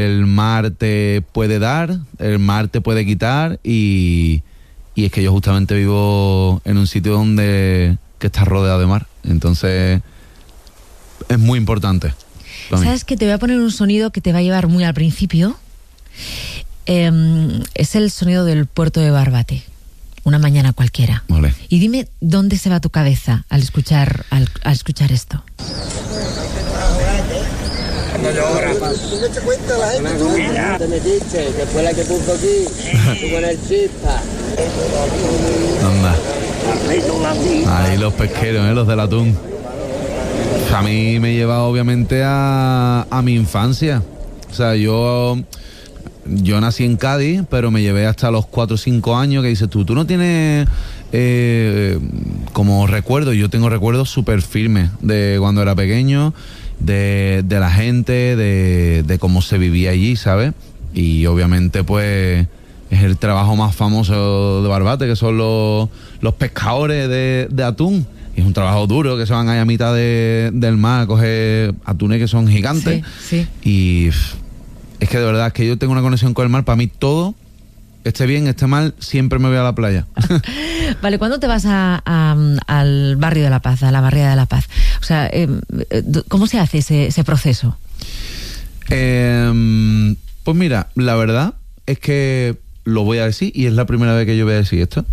el mar te puede dar, el mar te puede quitar y es que yo justamente vivo en un sitio que está rodeado de mar. Entonces es muy importante. ¿Sabes que te voy a poner un sonido que te va a llevar muy al principio? Es el sonido del puerto de Barbate. Una mañana cualquiera. Vale. Y dime dónde se va tu cabeza al escuchar esto. Cuando llora. ¿Tú no te cuentas la gente? Tú te metiste, que fue la que puso aquí, tú con el chispa. Anda. Ahí los pesqueros, los del atún. A mí me lleva obviamente a mi infancia. O sea, yo nací en Cádiz, pero me llevé hasta los 4 o 5 años, que dices tú no tienes como recuerdos. Yo tengo recuerdos súper firmes de cuando era pequeño, de la gente, de cómo se vivía allí, ¿sabes? Y obviamente pues es el trabajo más famoso de Barbate, que son los pescadores de atún. Y es un trabajo duro, que se van ahí a mitad del mar a coger atunes que son gigantes. Sí. Y es que de verdad es que yo tengo una conexión con el mar. Para mí todo, esté bien, esté mal, siempre me voy a la playa. Vale, ¿cuándo te vas al barrio de La Paz, a la barriada de La Paz? O sea, ¿cómo se hace ese proceso? Pues mira, la verdad es que lo voy a decir, y es la primera vez que yo voy a decir esto.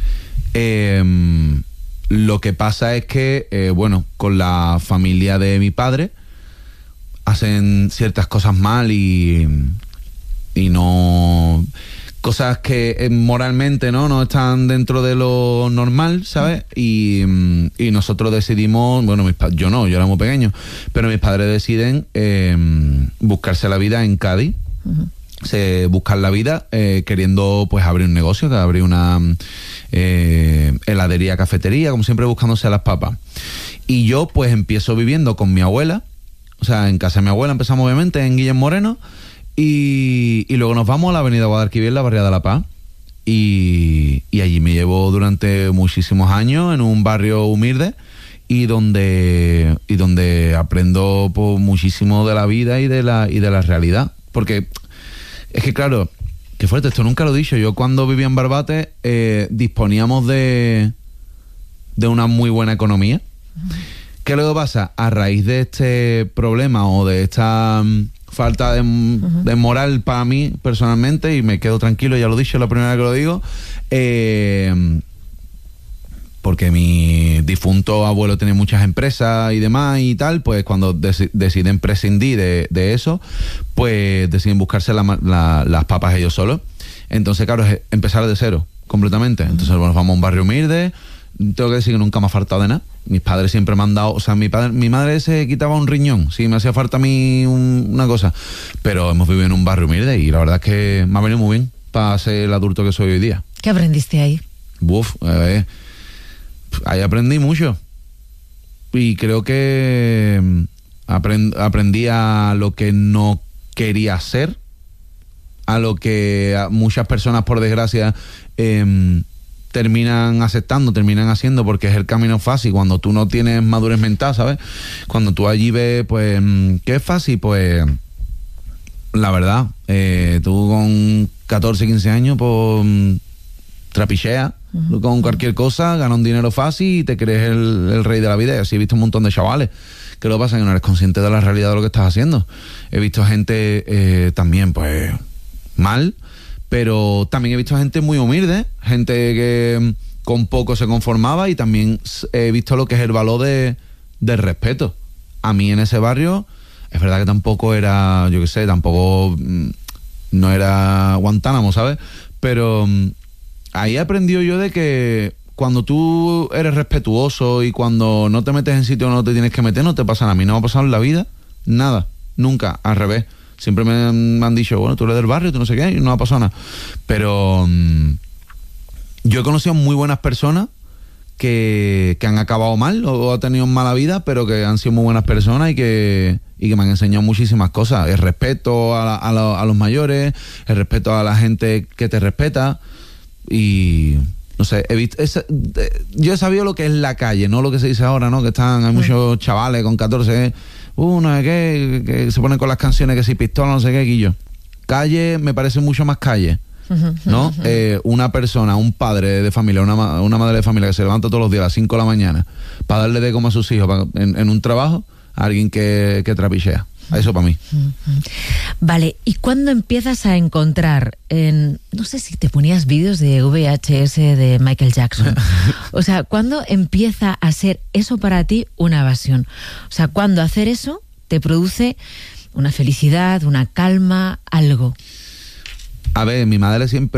Lo que pasa es que, con la familia de mi padre hacen ciertas cosas mal y no... Cosas que moralmente no están dentro de lo normal, ¿sabes? Y nosotros decidimos, yo era muy pequeño, pero mis padres deciden buscarse la vida en Cádiz. Se buscan la vida queriendo pues abrir un negocio, que abrir una heladería, cafetería, como siempre buscándose a las papas. Y yo pues empiezo viviendo con mi abuela, o sea, en casa de mi abuela empezamos obviamente en Guillem Moreno, y luego nos vamos a la avenida Guadalquivir, la barriada de La Paz, y allí me llevo durante muchísimos años en un barrio humilde y donde aprendo pues, muchísimo de la vida y de la realidad, porque es que claro, qué fuerte, esto nunca lo he dicho. Yo cuando vivía en Barbate disponíamos de una muy buena economía. ¿Qué luego pasa? A raíz de este problema o de esta falta de moral para mí personalmente, y me quedo tranquilo, ya lo he dicho, es la primera vez que lo digo, porque mi difunto abuelo tenía muchas empresas y demás y tal, pues cuando deciden prescindir de eso, pues deciden buscarse las papas ellos solos. Entonces, claro, es empezar de cero, completamente. Entonces, vamos a un barrio humilde. Tengo que decir que nunca me ha faltado de nada. Mis padres siempre me han dado... O sea, mi madre se quitaba un riñón si me hacía falta a mí una cosa. Pero hemos vivido en un barrio humilde y la verdad es que me ha venido muy bien para ser el adulto que soy hoy día. ¿Qué aprendiste ahí? Ahí aprendí mucho. Y creo que aprendí a lo que no quería ser, a lo que muchas personas, por desgracia, terminan aceptando, terminan haciendo, porque es el camino fácil cuando tú no tienes madurez mental, ¿sabes? Cuando tú allí ves, pues, ¿qué es fácil? Pues, la verdad, tú con 14, 15 años, pues, trapicheas con cualquier cosa, ganas un dinero fácil y te crees el rey de la vida. Y así he visto un montón de chavales. ¿Qué lo pasa? Que no eres consciente de la realidad de lo que estás haciendo. He visto gente también, pues, mal, pero también he visto gente muy humilde, gente que con poco se conformaba, y también he visto lo que es el valor del respeto. A mí en ese barrio, es verdad que tampoco era, yo qué sé, tampoco no era Guantánamo, ¿sabes? Pero ahí he aprendido yo de que cuando tú eres respetuoso y cuando no te metes en sitios donde no te tienes que meter, no te pasa nada. A mí no me ha pasado en la vida nada, nunca, al revés. Siempre me han dicho, bueno, tú eres del barrio, tú no sé qué, y no ha pasado nada. Pero yo he conocido muy buenas personas que han acabado mal o han tenido mala vida, pero que han sido muy buenas personas y que me han enseñado muchísimas cosas. El respeto a los mayores, el respeto a la gente que te respeta. Y no sé, yo he sabido lo que es la calle, no lo que se dice ahora, ¿no? Que hay muchos chavales con 14 no sé qué, que se ponen con las canciones que si pistola, no sé qué, Guillo. Calle me parece mucho más calle, ¿no? Una persona, un padre de familia, una madre de familia que se levanta todos los días a las 5 de la mañana para darle de comer a sus hijos en un trabajo, a alguien que trapichea. Eso para mí. Vale, ¿y cuándo empiezas a encontrar no sé si te ponías vídeos de VHS de Michael Jackson? O sea, ¿cuándo empieza a ser eso para ti una evasión? O sea, ¿cuándo hacer eso te produce una felicidad, una calma, algo? A ver, mi madre siempre